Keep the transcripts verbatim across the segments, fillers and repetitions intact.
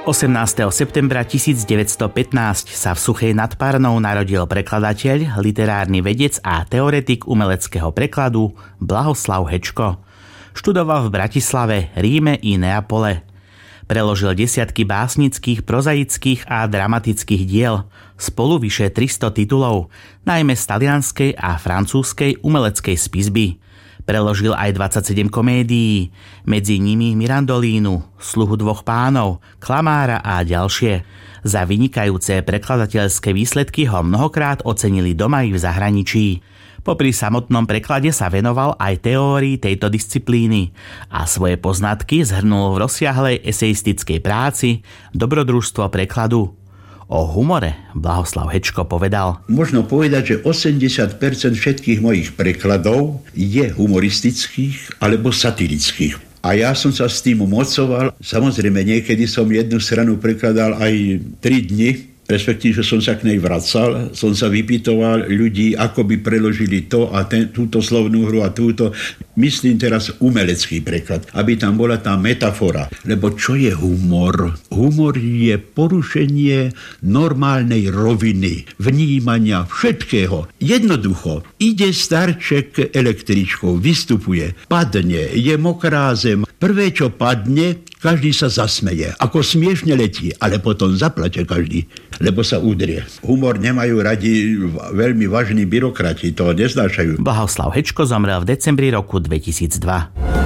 osemnásteho septembra tisícdeväťstopätnásť sa v Suchej nad Parnou narodil prekladateľ, literárny vedec a teoretik umeleckého prekladu Blahoslav Hečko. Študoval v Bratislave, Ríme i Neapole. Preložil desiatky básnických, prozaických a dramatických diel, spolu vyše tristo titulov, najmä z talianskej a francúzskej umeleckej spisby. Preložil aj dvadsaťsedem komédií, medzi nimi Mirandolínu, Sluhu dvoch pánov, Klamára a ďalšie. Za vynikajúce prekladateľské výsledky ho mnohokrát ocenili doma i v zahraničí. Popri samotnom preklade sa venoval aj teórii tejto disciplíny a svoje poznatky zhrnul v rozsiahlej eseistickej práci Dobrodružstvo prekladu. O humore Blahoslav Hečko povedal: Možno povedať, že osemdesiat percent všetkých mojich prekladov je humoristických alebo satirických. A ja som sa s tým mocoval. Samozrejme, niekedy som jednu stranu prekladal aj tri dni, respektíve, že som sa k nej vracal, som sa vypytoval ľudí, ako by preložili to a ten, túto slovnú hru a túto. Myslím teraz umelecký preklad, aby tam bola tá metafora. Lebo čo je humor? Humor je porušenie normálnej roviny, vnímania všetkého. Jednoducho, ide starček električkou, vystupuje, padne, je mokrá zem. Prvé, čo padne, každý sa zasmeje, ako smiešne letí, ale potom zaplače každý, lebo sa udrie. Humor nemajú radi veľmi vážni byrokrati, to neznášajú. Blahoslav Hečko zomrel v decembri roku dvetisícdva.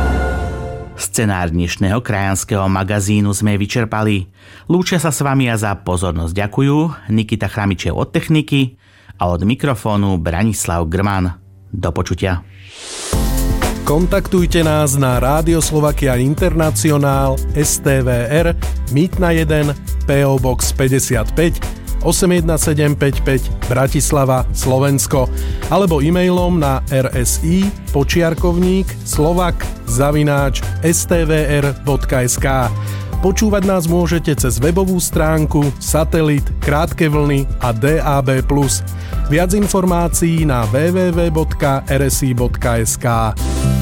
Scenár dnešného krajanského magazínu sme vyčerpali. Lúčia sa s vami a za pozornosť ďakujú Nikita Chramičev od techniky a od mikrofónu Branislav Grman. Do počutia. Kontaktujte nás na Rádio Slovakia Internacionál es té vé er Mýtna jeden pé ó Box päťdesiatpäť osem jedna sedem päť päť Bratislava, Slovensko alebo e-mailom na rsi počiarkovník slovak zavináč es té vé er bodka es ká. Počúvať nás môžete cez webovú stránku, satelit, krátke vlny a dé á bé plus. Viac informácií na w w w bodka r s i bodka es ká.